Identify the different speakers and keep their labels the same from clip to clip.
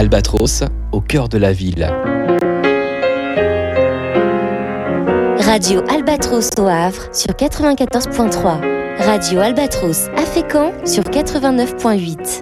Speaker 1: Albatros, au cœur de la ville.
Speaker 2: Radio Albatros au Havre sur 94.3. Radio Albatros à Fécamp sur 89.8.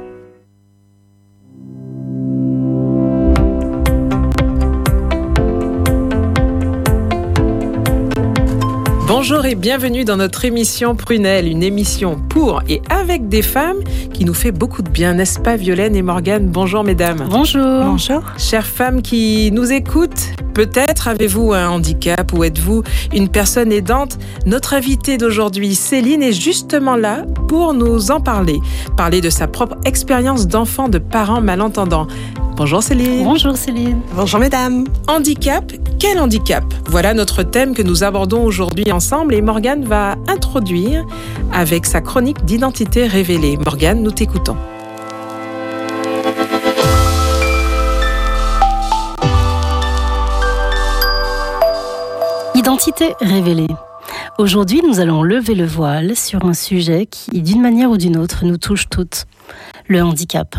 Speaker 3: Bonjour et bienvenue dans notre émission Prunelle, une émission pour et avec des femmes qui nous fait beaucoup de bien, n'est-ce pas Violaine et Morgane? Bonjour mesdames.
Speaker 4: Bonjour.
Speaker 5: Bonjour.
Speaker 3: Chères femmes qui nous écoutent, peut-être avez-vous un handicap ou êtes-vous une personne aidante? Notre invitée d'aujourd'hui, Céline, est justement là pour nous en parler de sa propre expérience d'enfant de parents malentendants. Bonjour Céline.
Speaker 4: Bonjour Céline.
Speaker 5: Bonjour mesdames.
Speaker 3: Handicap, quel handicap? Voilà notre thème que nous abordons aujourd'hui ensemble et Morgane va introduire avec sa chronique d'identité révélée. Morgane, nous t'écoutons.
Speaker 4: Identité révélée. Aujourd'hui, nous allons lever le voile sur un sujet qui, d'une manière ou d'une autre, nous touche toutes, le handicap.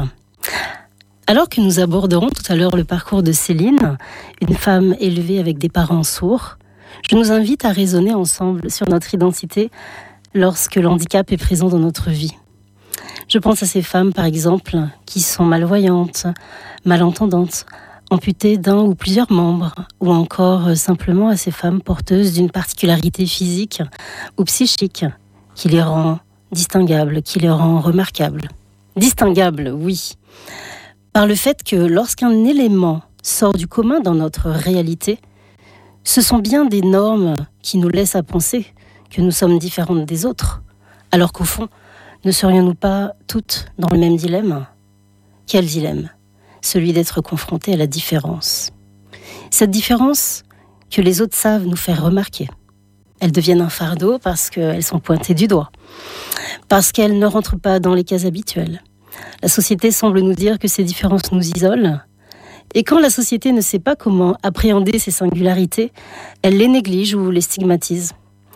Speaker 4: Alors que nous aborderons tout à l'heure le parcours de Céline, une femme élevée avec des parents sourds, je nous invite à raisonner ensemble sur notre identité lorsque le handicap est présent dans notre vie. Je pense à ces femmes, par exemple, qui sont malvoyantes, malentendantes, amputées d'un ou plusieurs membres, ou encore simplement à ces femmes porteuses d'une particularité physique ou psychique qui les rend distinguables, qui les rend remarquables. Distinguables, oui. Par le fait que lorsqu'un élément sort du commun dans notre réalité, ce sont bien des normes qui nous laissent à penser que nous sommes différentes des autres, alors qu'au fond, ne serions-nous pas toutes dans le même dilemme? Quel dilemme? Celui d'être confrontés à la différence. Cette différence que les autres savent nous faire remarquer. Elles deviennent un fardeau parce qu'elles sont pointées du doigt, parce qu'elles ne rentrent pas dans les cases habituelles. La société semble nous dire que ces différences nous isolent. Et quand la société ne sait pas comment appréhender ces singularités, elle les néglige ou les stigmatise.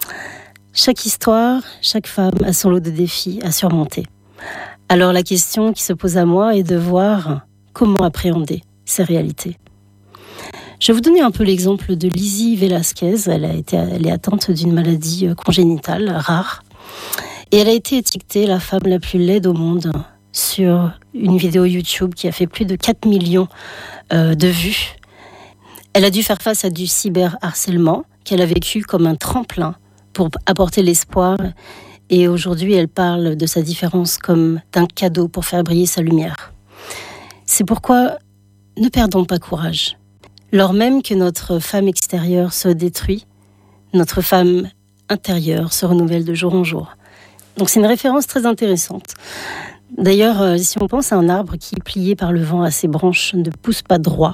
Speaker 4: Chaque histoire, chaque femme a son lot de défis à surmonter. Alors la question qui se pose à moi est de voir comment appréhender ces réalités. Je vais vous donner un peu l'exemple de Lizzie Velasquez. Elle est atteinte d'une maladie congénitale rare. Et elle a été étiquetée la femme la plus laide au monde sur une vidéo YouTube qui a fait plus de 4 millions de vues. Elle a dû faire face à du cyberharcèlement qu'elle a vécu comme un tremplin pour apporter l'espoir. Et aujourd'hui, elle parle de sa différence comme d'un cadeau pour faire briller sa lumière. C'est pourquoi ne perdons pas courage. Lors même que notre femme extérieure se détruit, notre femme intérieure se renouvelle de jour en jour. Donc c'est une référence très intéressante. D'ailleurs, si on pense à un arbre qui, plié par le vent à ses branches, ne pousse pas droit,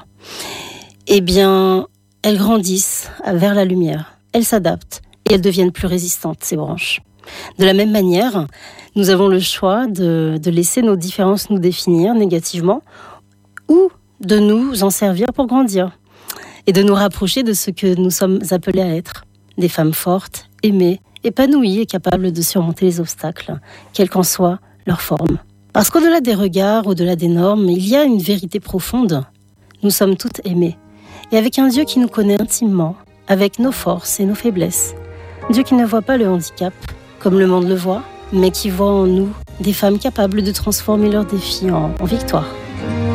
Speaker 4: eh bien, elles grandissent vers la lumière, elles s'adaptent et elles deviennent plus résistantes, ces branches. De la même manière, nous avons le choix de laisser nos différences nous définir négativement ou de nous en servir pour grandir et de nous rapprocher de ce que nous sommes appelés à être, des femmes fortes, aimées, épanouies et capables de surmonter les obstacles, quelle qu'en soit leur forme. Parce qu'au-delà des regards, au-delà des normes, il y a une vérité profonde. Nous sommes toutes aimées. Et avec un Dieu qui nous connaît intimement, avec nos forces et nos faiblesses. Dieu qui ne voit pas le handicap, comme le monde le voit, mais qui voit en nous des femmes capables de transformer leurs défis en victoire.